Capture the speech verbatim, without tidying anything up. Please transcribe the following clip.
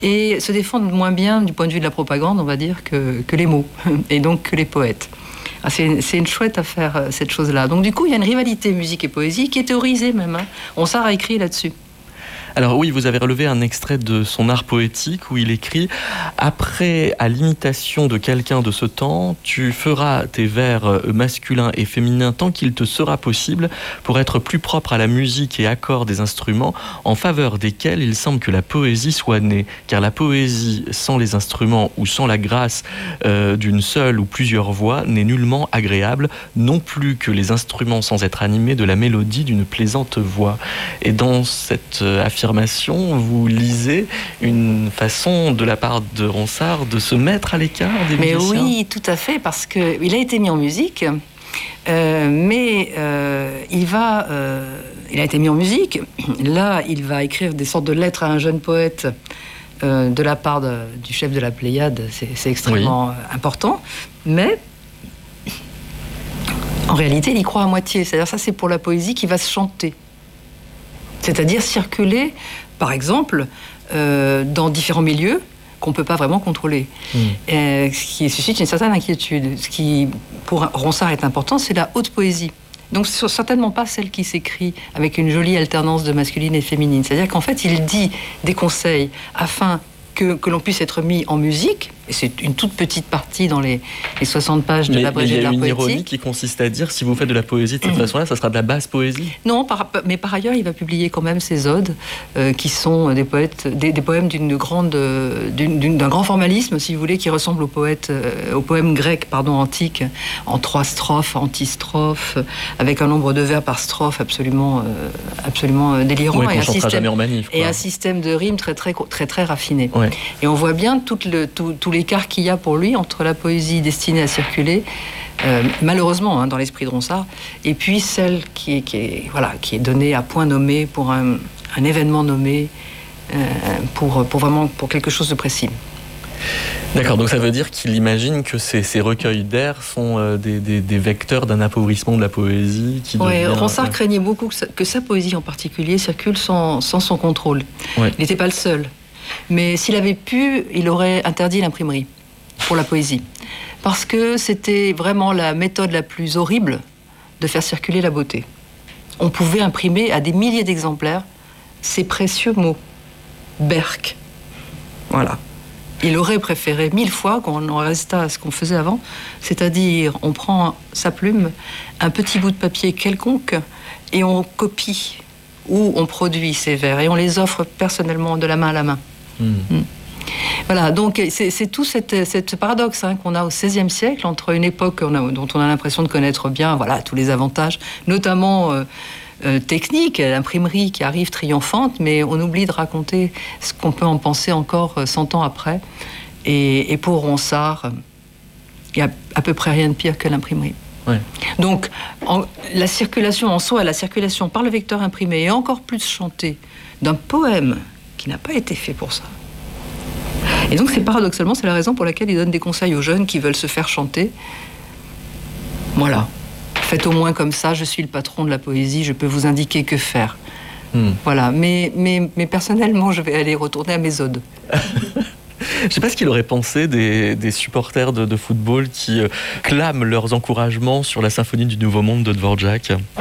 et se défendent moins bien du point de vue de la propagande, on va dire, que, que les mots, et donc que les poètes. Ah, c'est, c'est une chouette affaire, cette chose-là. Donc du coup, il y a une rivalité musique et poésie qui est théorisée même. Hein. Ronsard a écrit là-dessus. Alors oui, vous avez relevé un extrait de son art poétique où il écrit « Après, à l'imitation de quelqu'un de ce temps, tu feras tes vers masculins et féminins tant qu'il te sera possible pour être plus propre à la musique et accords des instruments en faveur desquels il semble que la poésie soit née. Car la poésie sans les instruments ou sans la grâce euh, d'une seule ou plusieurs voix n'est nullement agréable, non plus que les instruments sans être animés de la mélodie d'une plaisante voix. » Et dans cette euh, affirmation, vous lisez une façon de la part de Ronsard de se mettre à l'écart des mais musiciens. Oui, tout à fait, parce qu'il a été mis en musique, euh, mais euh, il va, euh, il a été mis en musique. Là, il va écrire des sortes de lettres à un jeune poète euh, de la part de, du chef de la Pléiade. C'est, c'est extrêmement oui. important, mais en réalité, il y croit à moitié. C'est-à-dire, ça, c'est pour la poésie qui va se chanter. C'est-à-dire circuler, par exemple, euh, dans différents milieux qu'on ne peut pas vraiment contrôler. Mmh. Euh, ce qui suscite une certaine inquiétude. Ce qui, pour Ronsard, est important, c'est la haute poésie. Donc, ce n'est certainement pas celle qui s'écrit avec une jolie alternance de masculine et féminine. C'est-à-dire qu'en fait, il dit des conseils afin que, que l'on puisse être mis en musique, et c'est une toute petite partie dans les, les soixante pages de l'abrégé de l'art poétique. Mais il y a une ironie qui consiste à dire, si vous faites de la poésie de cette mmh. façon-là, ça sera de la basse poésie. Non, par, mais par ailleurs, il va publier quand même ses odes, euh, qui sont des, poètes, des, des poèmes d'une grande, d'une, d'une, d'un grand formalisme, si vous voulez, qui ressemble aux, poètes, euh, aux poèmes grecs pardon, antiques, en trois strophes, antistrophes, avec un nombre de vers par strophe absolument, euh, absolument délirant. Ouais, et un système, jamais en manif, et un système de rimes très, très, très, très raffiné. Ouais. Et on voit bien tout, le, tout, tout l'écart qu'il y a pour lui entre la poésie destinée à circuler, euh, malheureusement hein, dans l'esprit de Ronsard, et puis celle qui est, qui est, voilà, qui est donnée à point nommé pour un, un événement nommé, euh, pour, pour vraiment pour quelque chose de précis. D'accord, donc ça veut dire qu'il imagine que ces, ces recueils d'air sont euh, des, des, des vecteurs d'un appauvrissement de la poésie. Qui oui, devient... Ronsard ouais. craignait beaucoup que sa, que sa poésie en particulier circule sans, sans son contrôle. Ouais. Il n'était pas le seul. Mais s'il avait pu, il aurait interdit l'imprimerie pour la poésie. Parce que c'était vraiment la méthode la plus horrible de faire circuler la beauté. On pouvait imprimer à des milliers d'exemplaires ces précieux mots. Berck. Voilà. Il aurait préféré mille fois qu'on en restât à ce qu'on faisait avant, c'est-à-dire on prend sa plume, un petit bout de papier quelconque, et on copie ou on produit ces vers, et on les offre personnellement de la main à la main. Mmh. Mmh. Voilà, donc c'est, c'est tout cette, cette paradoxe hein, qu'on a au seizième siècle, entre une époque on a, dont on a l'impression de connaître bien voilà, tous les avantages, notamment euh, euh, techniques, l'imprimerie qui arrive triomphante, mais on oublie de raconter ce qu'on peut en penser encore cent ans après. Et, et pour Ronsard, il n'y a à peu près rien de pire que l'imprimerie. Ouais. Donc, en, la circulation en soi, la circulation par le vecteur imprimé, et encore plus chantée, d'un poème qui n'a pas été fait pour ça. Et donc, c'est paradoxalement, c'est la raison pour laquelle il donne des conseils aux jeunes qui veulent se faire chanter. Voilà. Faites au moins comme ça, je suis le patron de la poésie, je peux vous indiquer que faire. Hmm. Voilà. Mais, mais, mais personnellement, je vais aller retourner à mes odes. Je ne sais pas ce qu'il aurait pensé des, des supporters de, de football qui euh, clament leurs encouragements sur la symphonie du Nouveau Monde de Dvorak.